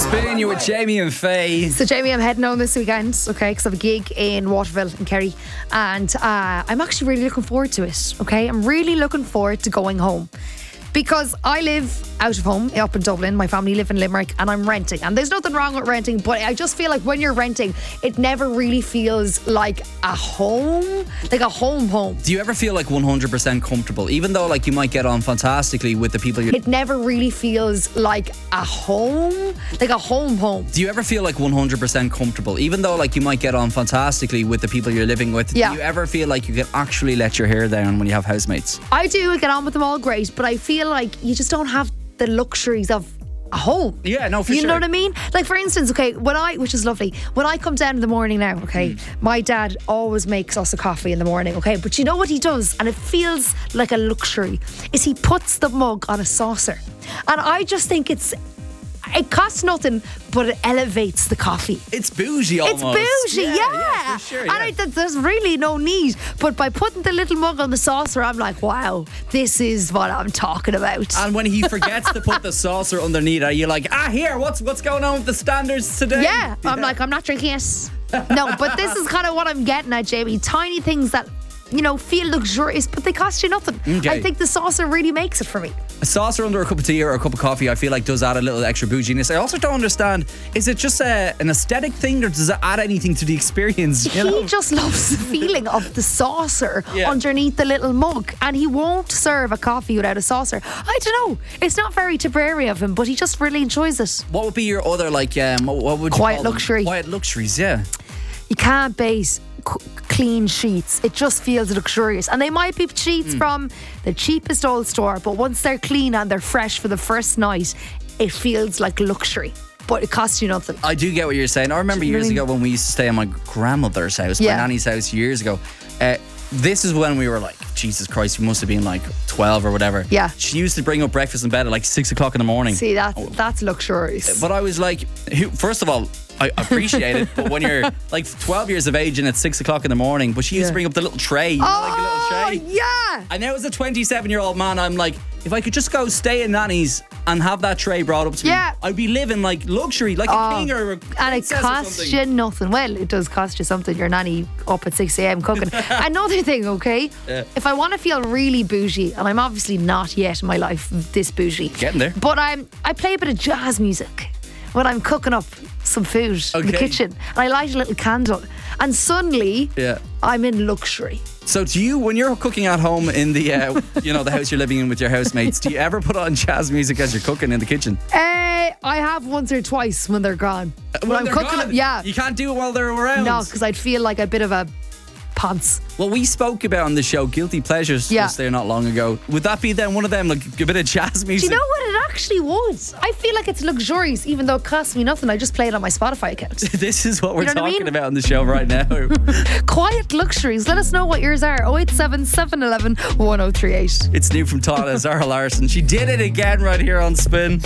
Spin, you with Jamie and Faye. So Jamie, I'm heading home this weekend, okay, because I have a gig in Waterville in Kerry, and I'm actually really looking forward to it, okay? I'm really looking forward to going home. Because I live out of home up in Dublin, my family live in Limerick, and I'm renting. And there's nothing wrong with renting, but I just feel like when you're renting, it never really feels like a home, like a home. Do you ever feel like 100% comfortable, even though like you might get on fantastically with the people you're... It never really feels like a home, like a home. Do you ever feel like 100% comfortable, even though like you might get on fantastically with the people you're living with? Yeah. Do you ever feel like you can actually let your hair down when you have housemates? I do get on with them all great, but I feel like you just don't have the luxuries of a home. Yeah, no, for you sure. know what I mean? Like, for instance, okay, which is lovely, when I come down in the morning now, okay, my dad always makes us a coffee in the morning, okay, but you know what he does, and it feels like a luxury, is he puts the mug on a saucer. And I just think it costs nothing, but it elevates the coffee. It's bougie almost. It's bougie, yeah. For sure, And there's really no need. But by putting the little mug on the saucer, I'm like, wow, this is what I'm talking about. And when he forgets to put the saucer underneath, are you like, here, what's going on with the standards today? Yeah, I'm like, I'm not drinking it. No, but this is kind of what I'm getting at, Jamie. Tiny things that, you know, feel luxurious, but they cost you nothing. Okay. I think the saucer really makes it for me. A saucer under a cup of tea or a cup of coffee, I feel like does add a little extra bouginess. I also don't understand, is it just an aesthetic thing, or does it add anything to the experience? He just loves the feeling of the saucer underneath the little mug, and he won't serve a coffee without a saucer. I don't know. It's not very Tipperary of him, but he just really enjoys it. What would be your other, like, what would you Quiet call them? luxury. Quiet luxuries, yeah. You can't base clean sheets. It just feels luxurious. And they might be sheets from the cheapest old store, but once they're clean and they're fresh for the first night, it feels like luxury. But it costs you nothing. I do get what you're saying. I remember years ago when we used to stay at my grandmother's house, my nanny's house years ago. This is when we were like, Jesus Christ, we must have been like 12 or whatever. Yeah. She used to bring up breakfast in bed at like 6 o'clock in the morning. See, that's luxurious. But I was like, first of all, I appreciate it, but when you're like 12 years of age and it's 6 o'clock in the morning, but she used to bring up the little tray, you know, like a little tray. Yeah. And now as a 27-year-old man, I'm like, if I could just go stay in nanny's and have that tray brought up to me, I'd be living like luxury, like a king or a princess. And it costs you nothing. Well, it does cost you something. Your nanny up at 6 a.m. cooking. Another thing, okay? If I want to feel really bougie, and I'm obviously not yet in my life this bougie. Getting there. But I play a bit of jazz music when I'm cooking up some food in the kitchen, and I light a little candle, and suddenly I'm in luxury. So do you, when you're cooking at home in the the house you're living in with your housemates, do you ever put on jazz music as you're cooking in the kitchen? I have once or twice when they're gone. When I'm they're cooking gone? You can't do it while they're around? No, because I'd feel like a bit of a pants. Well, we spoke about on the show Guilty Pleasures just there not long ago. Would that be then one of them, like a bit of jazz music? Do you know what? It actually would. I feel like it's luxurious, even though it costs me nothing. I just play it on my Spotify account. This is what we're talking about on the show right now. Quiet luxuries. Let us know what yours are. 087 711 1038. It's new from Tana, Zara Larson. She did it again right here on Spin.